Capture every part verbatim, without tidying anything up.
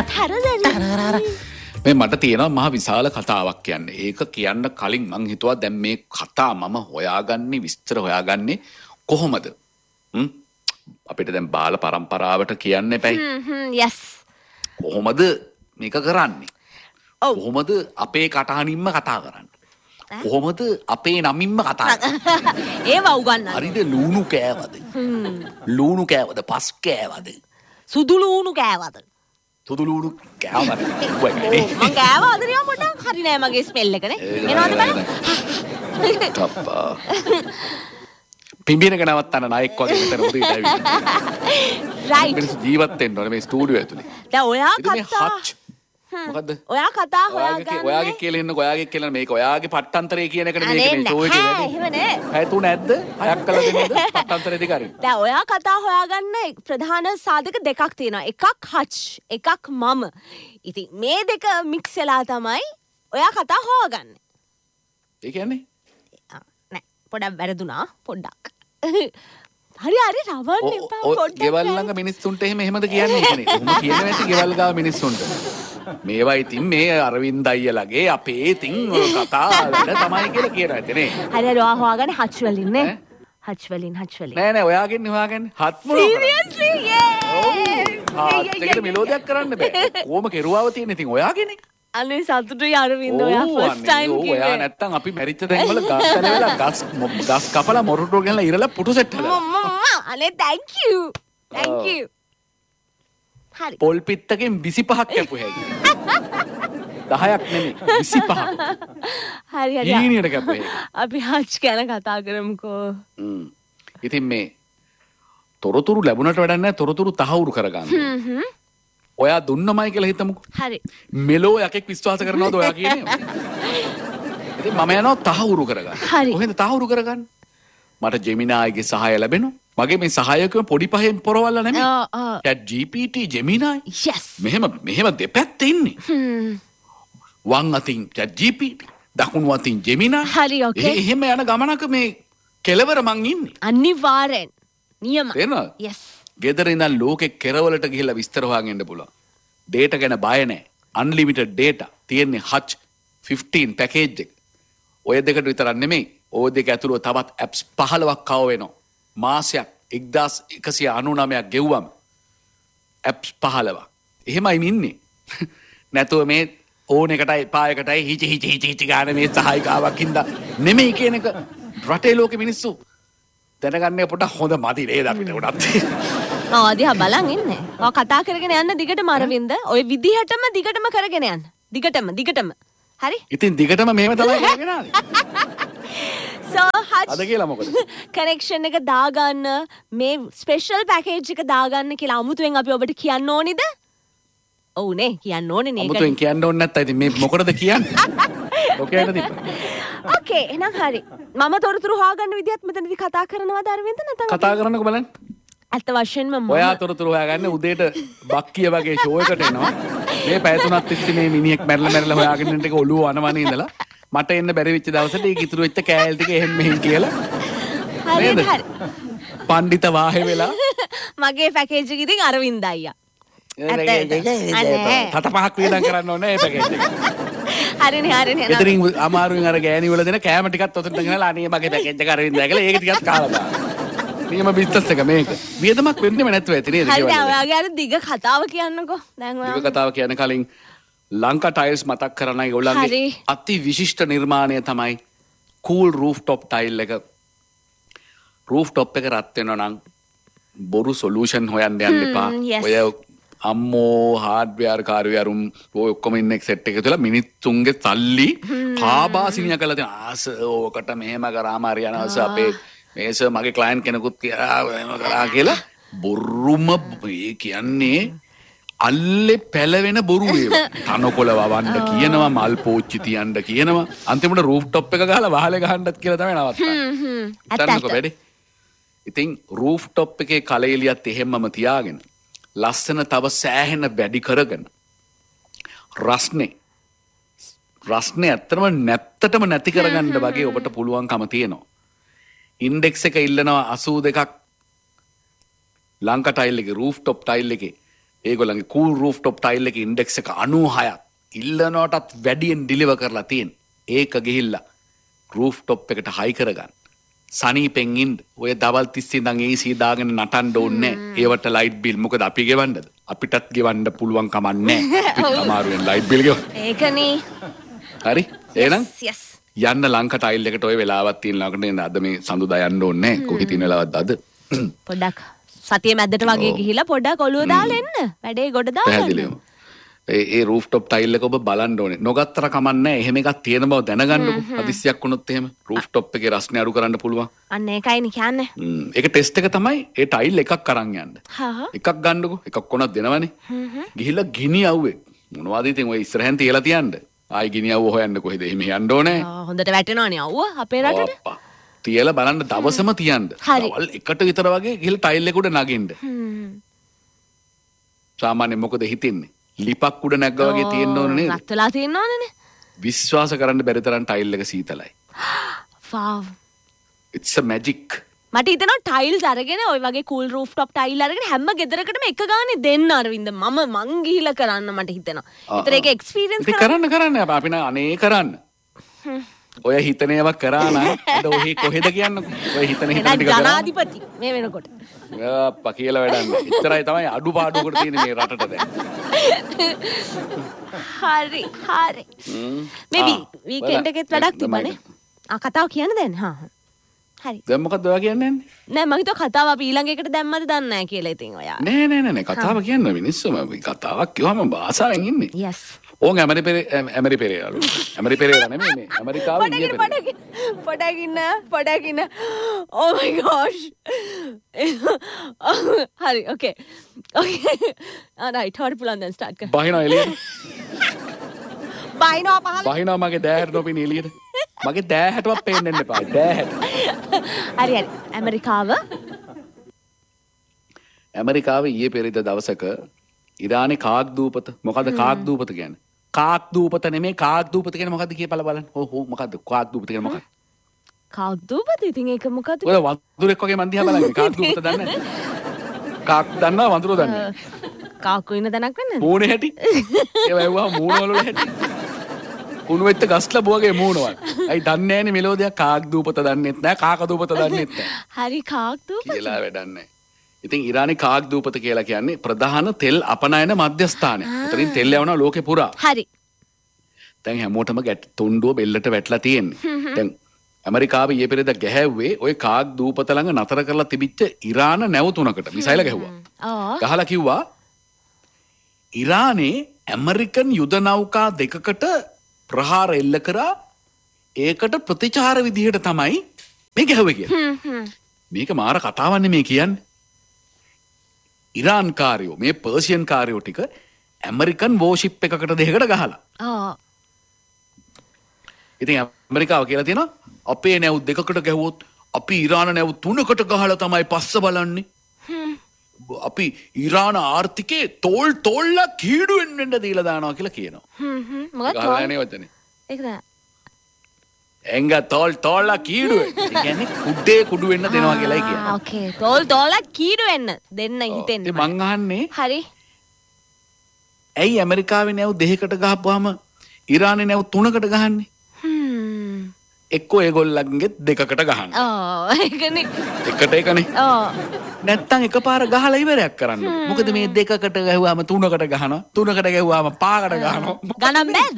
මේ මට තියෙනවා මහ විශාල කතාවක් කියන්නේ. ඒක කියන්න කලින් මං හිතුවා දැන් මේ කතා මම හොයාගන්නේ විස්තර හොයාගන්නේ කොහොමද? හ්ම් අපිට දැන් බාල පරම්පරාවට කියන්න එපැයි. හ්ම් හ්ම් yes. කොහොමද මේක කරන්නේ? කොහොමද අපේ කටහඬින්ම කතා කරන්නේ? කොහොමද අපේ නමින්ම කතා කරන්නේ? ඒව උගන්නන්න. හරිද ලුණු කෑවද? ලුණු කෑවද පස් කෑවද? සුදු ලුණු කෑවද? සුදු ලුණු කෑවද? මං කෑවද නිකන් පොඩ්ඩක් හරි නෑ මගේ ස්පෙල් එකනේ. එනවද බලන්න? තප්පා. පිම්බිනක නවත්තන නායක වගේ විතර උදේට ඇවිල්ලා. රයිට්. මිනිස්සු ජීවත් වෙන්න ඕනේ මේ ස්ටුඩියෝ ඇතුලේ. දැන් ඔයා කතා මොකද්ද? ඔයා කතා හොයාගන්න. ඔයාගේ කියලා ඉන්නකො ඔයාගේ කියලා මේක ඔයාගේ පට්ටන්තරේ කියන එකනේ මේක මේ ෂෝ එකේ නෑ එහෙම නෑ. ඇයි තු නැද්ද? හයක් කළා දෙන්නද? පට්ටන්තරේ දෙක අරින්. දැන් ඔයා කතා හොයාගන්න ප්‍රධාන සාධක දෙකක් තියෙනවා. එකක් හච්, එකක් මම. ඉතින් මේ දෙක මික්ස් වෙලා තමයි ඔයා කතා හොයාගන්නේ. ඒ කියන්නේ? නෑ පොඩක් වැරදුනා පොඩ්ඩක්. හරි හරි රවන්න එපා පොඩ්ඩක්. ගෙවල් ළඟ මිනිස්සුන්ට එහෙම එහෙමද කියන්නේ කියන්නේ. කොහොම කියන නැති ගෙවල් ගාව මිනිස්සුන්ට. මේවා ඉතින් මේ අරවින්ද අයියලගේ අපේ ඉතින් කතා වැඩ තමයි කියලා කියනවා ඇත්තනේ. හරි හරි ඔයා හොයාගන්නේ හච් වලින් නේ. හච් වලින් හච් වලින්. නෑ නෑ ඔයාගෙන් හොයාගන්නේ හත් මොනවා. සීරියස්ලි යේ. ආ ඒකට මෙලෝඩියක් කරන්න බෑ. කොහොම කෙරුවාව තියෙන ඉතින් ඔයාගෙනේ. අනේ සතුටුයි අරවින්ද ඔයා ෆස්ට් ටයිම් කිව්වේ. ඔයා නැත්තම් අපි මැරිච්ච තැන් වල ගස් කැලවලා ගස් ගස් කපලා මොරටුව ගෙනලා ඉරලා පුටු සෙට් හදලා. අනේ thank you. thank you. හරි. පොල් පිත්තකින් විසිපහක් කැපු හැකි. දහයක් නෙමෙයි විසිපහක්. හරි හරි. ඊනියට කැපු හැකි. අපි හච් ගැන කතා කරමුකෝ. හ්ම්. ඉතින් මේ තොරතුරු ලැබුණට වැඩක් නැහැ තොරතුරු තහවුරු කරගන්න. හ්ම් හ්ම්. ඔයා දුන්නමයි කියලා හිතමුකෝ. හරි. මෙලෝ යකෙක් විශ්වාස කරනවද ඔයා කියන්නේ? ඉතින් මම යනවා තහවුරු කරගන්න. හරි. කොහෙන්ද තහවුරු කරගන්න? මට ජෙමිනායිගේ සහාය ලැබෙනවා. මගේ මේ සහායකයෝ පොඩි පහෙන් පොරවල්ලා නෙමෙයි. ආ ආ. chat G P T Gemini. yes. මෙහෙම මෙහෙම දෙපැත්තේ ඉන්නේ. හ්ම්. වම් අතින් chat G P T දකුණු අතින් Gemini. හරි okay. එහෙම යන ගමනක මේ කෙලවර මං ඉන්නේ. අනිවාර්යෙන්. නියම. තේරෙනවද? yes. ගෙදර ඉඳන් ලෝකෙ කෙරවලට ගිහිල්ලා විස්තර හොයාගෙන ඉන්න පුළුවන්. data ගැන බය නැහැ. unlimited data තියෙන්නේ හච් ෆිෆ්ටීන් පැකේජ් එක. ඔය දෙකට විතරක් නෙමෙයි. ඔය දෙක ඇතුළේ තවත් apps පහළොවක් කව වෙනවා. මාසයක් එක්දාස් එකසිය අනූනවයක් ගෙව්වම apps පහළොවක්. එහෙමයි ඉන්නේ. නැතුව මේ ඕන එකටයි එපා එකටයි හිචි හිචි හිචි හිචි ගාන මේ සහායිකාවක් හින්දා නෙමෙයි කියන එක රටේ ලෝකෙ මිනිස්සු දැනගන්නේ පොඩක් හොඳ මදි නේද අපිට උනත්. ඔව් අදිහා බලන් ඉන්නේ. ඔය කතා කරගෙන යන්න දිගටම අරවින්ද. ඔය විදිහටම දිගටම කරගෙන යන්න. දිගටම දිගටම. හරි? ඉතින් දිගටම මෙහෙම තමයි කරගෙන ආවේ. so හච් අද කියලා මොකද? කනෙක්ෂන් එක දාගන්න මේ ස්පෙෂල් පැකේජ් එක දාගන්න කියලා අමුතුවෙන් අපි ඔබට කියන්න ඕනිද? ඔව් නේ කියන්න ඕනේ නේ. අමුතුවෙන් කියන්න ඕනේ නැත්නම් ඉතින් මේ මොකටද කියන්නේ? ඔකේ නේද? ඕකේ එහෙනම් හරි. මම තොරතුරු හොයාගන්න විදිහත් මෙතනදී කතා කරනවද අරවින්ද නැත්නම් කතා කරන්නකෝ බලන්න. ඇත්ත වශයෙන්ම මම ඔයා තොරතුරු හොයාගන්න උදේට බක්කිය වගේ ෂෝ එකට එනවා. මේ පැය තුනක් තිස්සේ මේ මිනිහෙක් මැරලා මැරලා හොයාගෙන ඉන්න ටික ඔළුව අනවනේ ඉඳලා මට එන්න බැරි වෙච්ච දවසට ඒක ඉතුරු වෙච්ච කෑල් ටික එහෙන් මෙහෙන් කියලා. හරියට හරි. පණ්ඩිත වාහේ වෙලා මගේ පැකේජ් එක ඉතින් අරවින්ද අයියා. තත පහක් වේදම් කරන්න ඕනේ මේ පැකේජ් එක. හරිනේ හරිනේ. එතනින් අමාරුවෙන් අර ගෑණි වල දෙන කෑම ටිකත් ඔතනට ගෙනලා අනේ මගේ පැකේජ් එක අරවින්දයි කියලා ඒක ටිකක් කාලා දාන්න. නියම බිස්නස් එක මේක. වියදමක් වෙන්නෙම නැතුව ඇති නේද? හරි දැන් ඔයාගේ අර දිග කතාව කියන්නකෝ. දැන් ඔයා දිග කතාව කියන කලින් ලංකා ටයිල්ස් මතක් කරන ඒගොල්ලන්ගේ අති විශිෂ්ට නිර්මාණය තමයි cool rooftop tile එක. rooftop එක රත් වෙනවා නම් බොරු solution හොයන්න යන්න එපා. ඔය අම්මෝ හાર્ඩ්වෙයාර් කාර්යවරුන් ඔය ඔක්කොම ඉන්න එක සෙට් එක තුලා මිනිත්තුන්ගේ සල්ලි කාබාසිනිය කරලා තියෙන ආස ඕකට මෙහෙම කරාම හරියනවාස අපේ මේස මගේ ක්ලයන්ට් කෙනෙකුත් කියලා එහෙම කරා කියලා බොරුම ඒ කියන්නේ අල්ලේ පැලවෙන බොරු ඒවා. තනකොළ වවන්න කියනවා මල් පෝච්චි තියන්න කියනවා. අන්තිමට රූෆ්ටොප් එක ගහලා වහලේ ගහන්නත් කියලා තමයි නවත්තන්නේ. හ්ම් හ්ම්. අතන්නකෝ වැඩි. ඉතින් රූෆ්ටොප් එකේ කලෙලියත් එහෙම්මම තියාගෙන ලස්සන තව සෑහෙන වැඩි කරගෙන රස්නේ රස්නේ ඇත්තටම නැත්තටම නැති කරගන්න වගේ ඔබට පුළුවන්කම තියෙනවා. ඉන්ඩෙක්ස් එක ඉල්ලනවා අසූ දෙකක් ලංකා ටයිල් එකේ රූෆ්ටොප් ටයිල් එකේ ඒගොල්ලන්ගේ කූල් රූෆ්ටොප් ටයිල් එකේ ඉන්ඩෙක්ස් එක අනූහයක් ඉල්ලනවටත් වැඩියෙන් ඩිලිවර් කරලා තියෙන. ඒක ගිහිල්ලා රූෆ්ටොප් එකට හයි කරගන්න. සනීපෙන් ඉන්න. ඔය දවල් තිස්සේ ඉඳන් ඒ සී දාගෙන නටන්න ඕනේ නැහැ. ඒවට ලයිට් බිල් මොකද අපි ගෙවන්නද? අපිටත් ගෙවන්න පුළුවන් කමක් නැහැ. අපිට අමාරුවෙන් ලයිට් බිල් ගෙවන්න. ඒකනේ. හරි. එහෙනම් yes. යන්න ලංකා ටයිල් එකට ඔය වෙලාවක් තියෙනකොට නේද? අද මේ සඳුදා යන්න ඕනේ නැහැ. කොහේ තියෙන වෙලාවක්ද අද? පොඩ්ඩක් සතිය මැද්දට වගේ ගිහිලා පොඩ්ඩක් ඔළුව දාලා එන්න. වැඩේ ගොඩ දාන්න. ඒ ඒ රූෆ්ටොප් ටයිල් එක ඔබ බලන්න ඕනේ. නොගත්තර කමක් නැහැ. එහෙම එකක් තියෙන බව දැනගන්නකො. හදිස්සියක් වුණොත් එහෙම රූෆ්ටොප් එකේ රස්නේ අඩු කරන්න පුළුවන්. අන්න ඒකයිනේ කියන්නේ. හ්ම්. ඒක ටෙස්ට් එක තමයි ඒ ටයිල් එකක් අරන් යන්න. හා. එකක් ගන්නකො. එකක් කොනක් දෙනවනේ. ගිහිල්ලා ගිනි අවුවේ. මොනවද ඉතින් ඔය ඉස්සරහෙන් තියලා තියන්න. ආයි ගිනි අවුව හොයන්න කොහෙද? එහෙම යන්න ඕනේ. හොඳට වැටෙනවනේ අවුව අපේ රටට. තියලා බලන්න දවසම තියන්න. දවල් එකට විතර වගේ ගිහලා ටයිල් එක උඩ නගින්න. සාමාන්‍යයෙන් මොකද හිතෙන්නේ? ලිපක් උඩ නැග්ගා වගේ තියෙන්න ඕන නේද? රත් වෙලා තියෙන්න ඕනනේ. විශ්වාස කරන්න බැරි තරම් ටයිල් එක සීතලයි. wow. It's a magic. මට හිතෙනවා ටයිල්ස් අරගෙන ওই වගේ කූල් රූෆ්ටොප් ටයිල් අරගෙන හැම ගෙදරකටම එක ගානේ දෙන්න අරවින්ද මම මං ගිහිලා කරන්න මට හිතෙනවා. ඒතර ඒක එක්ස්පීරියන්ස් කරන්න කරන්න අපි නා අනේ කරන්න. ඔය හිතන ඒවා කරා නම් අද ඔහි කොහෙද කියන්නකෝ. ඔය හිතන හිතන ටික කරා. ජනාධිපති මේ වෙනකොට. අප්පා කියලා වැඩන්නේ. ඉතරයි තමයි අඩුපාඩුවකට තියෙන්නේ මේ රටට දැන්. හරි හරි. මේ වීකෙන්ඩ් එකෙත් වැඩක් තිබ්බනේ. ආ කතාව කියන්න දැන්. හා හරි. දැන් මොකක්ද ඔයා කියන්නේ? නෑ මම හිතුවා කතාව අපි ඊළඟ එකට දැම්මද දන්නේ නැහැ කියලා ඉතින් ඔයා. නෑ නෑ නෑ කතාව කියන්න මිනිස්සුම කතාවක් කිව්වම භාෂාවෙන් ඉන්නේ. yes. ඕන් ඇමරි පෙරේ ඇමරි පෙරේරලු. ඇමරි පෙරේරා නෙමෙයි මේ ඇමරිකාවේ ඉන්නේ පෙරේ. පොඩකින්න පොඩකින්න. oh my gosh. හරි okay. okay. alright හරි පුළුවන් දැන් ස්ටාර්ට් කරන්න. බහිනවා එළියට. බහිනවා පහල. බහිනවා මගේ දෑහැට නොපෙනී එළියට. මගේ දෑහැටවත් පේන්න දෙන්න එපා. දෑහැට. හරි හරි. ඇමරිකාව ඇමරිකාවේ ඊයේ පෙරේද දවසක ඉරානේ කාක් දූපත මොකද්ද කාක් දූපත කියන්නේ? කාක් දූපත නෙමෙයි කාක් දූපත කියන්නේ මොකද්ද කියලා බලන්න. හො හො මොකද්ද කාක් දූපත කියන්නේ මොකක්ද? කාක් දූපත ඉතින් ඒක මොකද්ද? ඔය වඳුරෙක් වගේ මන් දිහා බලන්නේ කාක් දූපත දන්නේ නැහැ. කාක් දන්නවා වඳුරෝ දන්නේ. කාක්කු ඉන්න තැනක් වෙන්නේ. මූණේ හැටි. ඒ වැව්වා මූණ වල හැටි. කුණු වෙච්ච ගස්ලා බුවගේ මූණවල්. අයි දන්නේ නැහැනේ මෙලෝදියා කාක් දූපත දන්නෙත් නැහැ කාක දූපත දන්නෙත් නැහැ. හරි කාක් දූපත. කියලා වැඩක් නැහැ. ඉතින් ඉරානි කාක් දූපත කියලා කියන්නේ ප්‍රධාන තෙල් අපනයන මධ්‍යස්ථානය. උතරින් තෙල් යවනවා ලෝකේ පුරා. හරි. දැන් හැමෝටම ගැට තුණ්ඩුව බෙල්ලට වැටලා තියෙන්නේ. දැන් ඇමරිකාවේ ඊයේ පෙරේද ගැහැව්වේ ওই කාක් දූපත ළඟ නතර කරලා තිබිච්ච ඉරාන නැව තුනකට මිසයිල ගැහුවා. ආ. ගහලා කිව්වා ඉරානේ ඇමරිකන් යුද නෞකා දෙකකට ප්‍රහාර එල්ල කරා ඒකට ප්‍රතිචාර විදිහට තමයි මේ ගැහුවේ කියලා. මේක මාර කතාවක් නෙමේ කියන්නේ. ඉරාන් කාරයෝ මේ පර්සියන් කාරයෝ ටික ඇමරිකන් වෝෂිප් එකකට දෙකකට ගහලා. ආ. ඉතින් ඇමරිකාව කියලා තියෙනවා අපේ නැව් දෙකකට ගැහුවොත් අපි ඉරාන නැව් තුනකට ගහලා තමයි පස්ස බලන්නේ. අපි ඉරාන ආර්ථිකේ තෝල් තෝල්ලා කීඩුවෙන් වෙන්න දීලා දානවා කියලා කියනවා. හ්ම් හ්ම් මොකක්ද? ගහලානේ වචනේ. ඒකද? එංග තෝල් තෝල්ලා කීඩුවෙන්. ඒ කියන්නේ කුඩේ කුඩු වෙන්න දෙනවා කියලායි කියන්නේ. ආ ඕකේ. තෝල් තෝල්ලා කීඩු වෙන්න දෙන්න හිතෙන්නේ. ඉතින් මං අහන්නේ හරි. ඇයි ඇමරිකාවේ නැව් දෙකකට ගහපුවාම ඉරානේ නැව් තුනකට ගහන්නේ? හ්ම්. එක්කෝ ඒගොල්ලන්ගේ දෙකකට ගහන්න. ආ ඒකනේ. එකට එකනේ. ආ. නැත්තම් එකපාර ගහලා ඉවරයක් කරන්න. මොකද මේ දෙකකට ගැහුවාම තුනකට ගහනවා. තුනකට ගැහුවාම පහකට ගහනවා. ගණන් බෑද?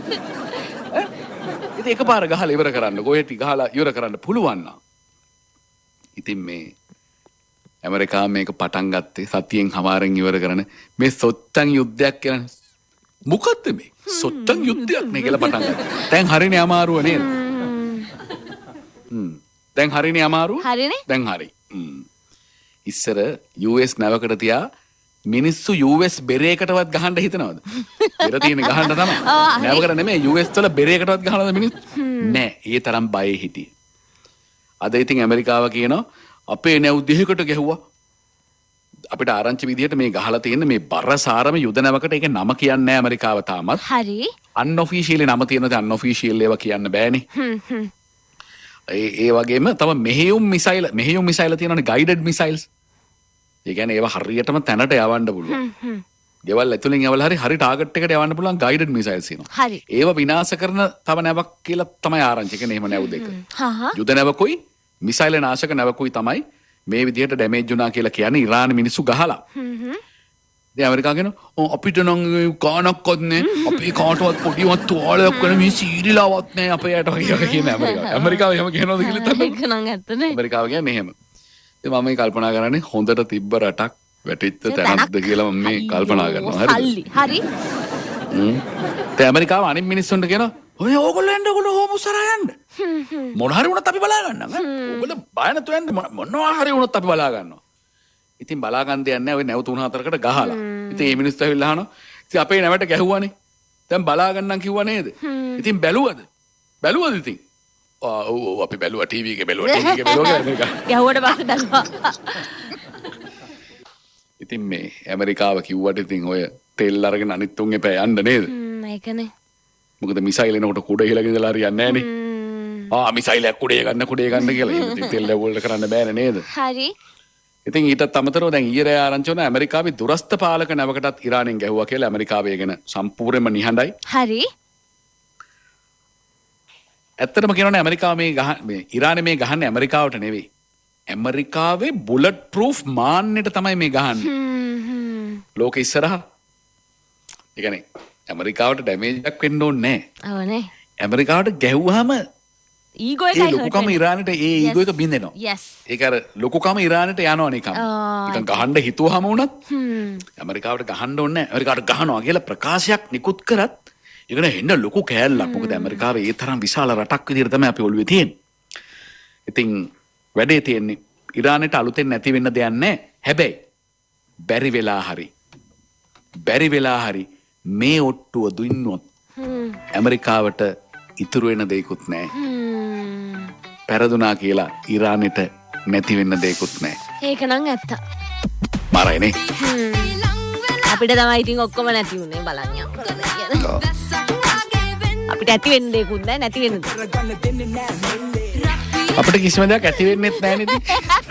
ඉතින් එකපාර ගහලා ඉවර කරන්න. කොහෙටි ගහලා ඉවර කරන්න පුළුවන් නම්. ඉතින් මේ ඇමරිකාව මේක පටන් ගත්තේ සතියෙන් හමාරෙන් ඉවර කරන මේ සොත්තන් යුද්ධයක් කියලා. මොකද්ද මේ? සොත්තන් යුද්ධයක් නේ කියලා පටන් ගත්තා. දැන් හරිනේ අමාරුව නේද? හ්ම්. දැන් හරිනේ අමාරුව? හරිනේ. දැන් හරි. හ්ම්. ඉස්සර යූ එස් නැවකට තියා මිනිස්සු යූ එස් බෙරේකටවත් ගහන්න හිතනවද? බෙර තියෙන ගහන්න තමයි. නැවකට නෙමෙයි යූ එස් වල බෙරේකටවත් ගහනවද මිනිස්සු? නෑ. ඒ තරම් බයේ හිටියේ. අද ඉතින් ඇමරිකාව කියනවා අපේ නැව් දෙකකට ගැහුවා. අපිට ආරංචි විදිහට මේ ගහලා තියෙන මේ බරසාරම යුද නැවකට ඒක නම කියන්නේ නෑ ඇමරිකාව තාමත්. හරි. අන්ඔෆිෂියලි නම තියෙනද අන්ඔෆිෂියල් ඒවා කියන්න බෑනේ. හ්ම් හ්ම්. ඒ ඒ වගේම තම මෙහෙයුම් මිසයිල් මෙහෙයුම් මිසයිල් තියෙනවනේ ගයිඩඩ් මිසයිල්ස්. ඒ කියන්නේ ඒවා හරියටම තැනට යවන්න පුළුවන්. ගෙවල් ඇතුලෙන් යවලා හරි හරි ටාගට් එකට යවන්න පුළුවන් ගයිඩඩ් මිසයිල්ස් ඉනවා. හරි. ඒව විනාශ කරන තව නැවක් කියලා තමයි ආරංචි කියන්නේ. එහෙම නැව් දෙක. හහ. යුද නැවකුයි මිසයිල් නාශක නැවකුයි තමයි මේ විදිහට ඩැමේජ් වුණා කියලා කියන්නේ ඉරාන මිනිස්සු ගහලා. හ්ම් හ්ම්. දැන් ඇමරිකාව කියන අපිට නම් කාණක්වත් නෑ. අපේ කාටවත් පොඩිවත් තුවාලයක් කරන මේ සීරිලාවත් නෑ අපේ යට කියලා කියන ඇමරිකාව. ඇමරිකාව එහෙම කියනවද කියලා හිතන්න. ඒක නම් ඇත්තනේ. ඇමරිකාව කියන්නේ එහෙම. ඉතින් මම මේ කල්පනා කරන්නේ හොඳට තිබ්බ රටක් වැටිච්ච තැනක්ද කියලා මම මේ කල්පනා කරනවා. හරි. හරි. හ්ම්. දැන් ඇමරිකාව අනිත් මිනිස්සුන්ට කියනවා ඔය ඕගොල්ලෝ එන්න ඕගොල්ලෝ හොමුසරා යන්න. මොන හරි වුණත් අපි බලා ගන්නවා. ඕගොල්ලෝ බය නැතුව යන්න මොනවා හරි වුණත් අපි බලා ගන්නවා. ඉතින් බලා ගන්න දෙයක් නැහැ. ඔය නැව තුන හතරකට ගහලා. ඉතින් මේ මිනිස්සු ඇවිල්ලා අහනවා. ඉතින් අපේ නැවට ගැහුවානේ. දැන් බලා ගන්නම් කිව්වා නේද? ඉතින් බැලුවද? බැලුවද ඉතින්? ආ ඔව් අපි බැලුවා ටීවී එකේ බැලුවා ටීවී එකේ බැලුවා කියලා. ගැහුවට පස්සේ බැලුවා. ඉතින් මේ ඇමරිකාව කිව්වට ඉතින් ඔය තෙල් අරගෙන අනිත් උන් එපා යන්න නේද? හ්ම් ඒකනේ. මොකද මිසයිල් එනකොට කුඩ ඉහළගෙන ඉඳලා හරියන්නේ නැහනේ. ආ මිසයිලයක් කුඩේ ගන්න කුඩේ ගන්න කියලා. ඉතින් තෙල් වලට කරන්න බෑනේ නේද? හරි. ඉතින් ඊටත් අමතරව දැන් ඊයේ ආරංචි වුණා ඇමරිකාවේ දුරස්ත පාලක නැවකටත් ඉරානෙන් ගැහුවා කියලා. ඇමරිකාව ඒ ගැන සම්පූර්ණයෙන්ම නිහඬයි. හරි. ඇත්තටම කියනවනේ ඇමරිකාව මේ ගහ මේ ඉරානේ මේ ගහන්නේ ඇමරිකාවට නෙවෙයි. ඇමරිකාවේ බුලට් ප්‍රූෆ් මාන්නෙට තමයි මේ ගහන්නේ. හ්ම් හ්ම්. ලෝකෙ ඉස්සරහා. ඒ කියන්නේ ඇමරිකාවට ඩැමේජ් එකක් වෙන්න ඕනේ නැහැ. ඔවනේ. ඇමරිකාවට ගැහුවාම ඊගෝ එකයි ඒ හර්ට් ලොකුකම ඉරානට ඒ ඊගෝ එක බින්දෙනවා. yes. ඒක අර ලොකුකම ඉරානට යනවා නිකන්. නිකන් ගහන්න හිතුවාම වුණත් හ්ම්. ඇමරිකාවට ගහන්න ඕනේ නැහැ. ඇමරිකාවට ගහනවා කියලා ප්‍රකාශයක් නිකුත් කරත් ඒකන හෙන්න ලොකු කෑල්ලක්. මොකද ඇමරිකාව ඒ තරම් විශාල රටක් විදිහට තමයි අපි ඔළුවේ තියෙන්නේ. ඉතින් වැඩේ තියෙන්නේ ඉරානට අලුතෙන් නැති වෙන්න දෙයක් නැහැ. හැබැයි බැරි වෙලා හරි බැරි වෙලා හරි මේ ඔට්ටුව දුන්නොත් ඇමරිකාවට ඉතුරු වෙන දෙයක්වත් නැහැ. පෙරදුනා කියලා ඉරානෙට නැති වෙන්න දෙයක්වත් නැහැ. ඒක නම් ඇත්ත. මාරයිනේ. අපිට තමයි ඉතින් ඔක්කොම නැති වුනේ බලන්න යන්න. අපිට ඇති වෙන්න දෙයක්වත් නැහැ නැති වෙන්න දෙයක්. අපිට කිසිම දෙයක් ඇති වෙන්නෙත් නැහැ නේද?